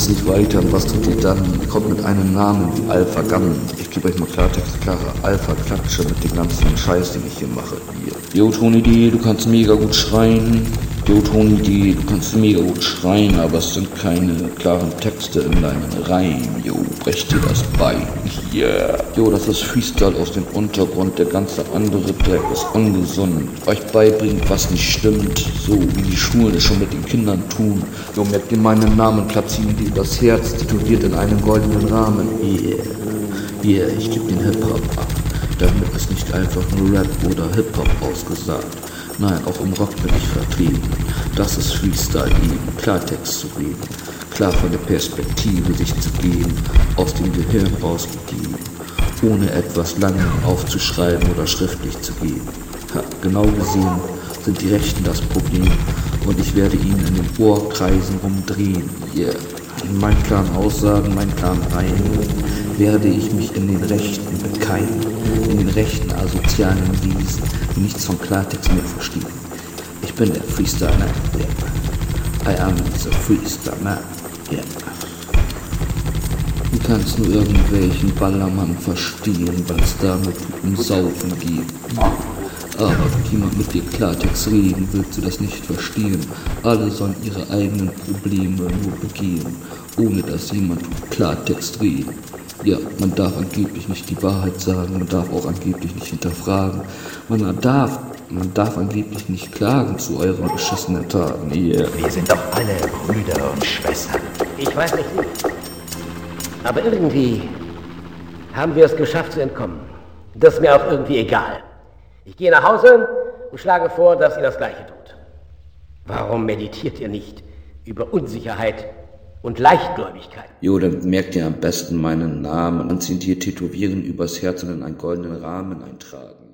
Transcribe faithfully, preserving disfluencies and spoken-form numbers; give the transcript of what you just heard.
Nicht weiter, und was tut ihr dann? Kommt mit einem Namen wie Alpha Gun. Ich gebe euch mal Klartext, klare Alpha-Klatsche mit dem ganzen Scheiß, den ich hier mache. Hier. Yo, Tony D, du kannst mega gut schreien. Jo, Tony D, du kannst mega gut schreien, aber es sind keine klaren Texte in deinen Reimen. Jo, brech dir das bei. Yeah. Jo, das ist Freestyle aus dem Untergrund, der ganze andere Dreck ist ungesund. Euch beibringen, was nicht stimmt, so wie die Schulen es schon mit den Kindern tun. Jo, merkt ihr meinen Namen, platzieren die übers Herz, tätowiert in einem goldenen Rahmen. Yeah, yeah, ich geb den Hip-Hop ab. Damit ist nicht einfach nur Rap oder Hip-Hop ausgesagt. Nein, auch im Rock bin ich vertreten. Das ist Freestyle eben, Klartext zu reden. Klar von der Perspektive sich zu geben, aus dem Gehirn rausgegeben. Ohne etwas lange aufzuschreiben oder schriftlich zu geben. Ha, genau gesehen sind die Rechten das Problem und ich werde ihnen in den Ohrkreisen rumdrehen. Yeah. In meinen klaren Aussagen, meinen klaren Reihen werde ich mich in den Rechten bekeimen, in den rechten asozialen Wesen, die nichts von Klartext mehr verstehen. Ich bin der Freestyle Man, yeah. I am the Freestyle Man, yeah. Du kannst nur irgendwelchen Ballermann verstehen, weil es damit um Saufen geht. Aber wenn jemand mit dir Klartext reden, willst du das nicht verstehen. Alle sollen ihre eigenen Probleme nur begehen, ohne dass jemand Klartext redet. Ja, man darf angeblich nicht die Wahrheit sagen, man darf auch angeblich nicht hinterfragen. Man darf, man darf angeblich nicht klagen zu euren beschissenen Taten. Yeah. Wir sind doch alle Brüder und Schwestern. Ich weiß nicht wie, aber irgendwie haben wir es geschafft zu entkommen. Das ist mir auch irgendwie egal. Ich gehe nach Hause und schlage vor, dass ihr das Gleiche tut. Warum meditiert ihr nicht über Unsicherheit und Leichtgläubigkeit? Jo, dann merkt ihr am besten meinen Namen. Anziehen, hier tätowieren, übers Herz und in einen goldenen Rahmen eintragen.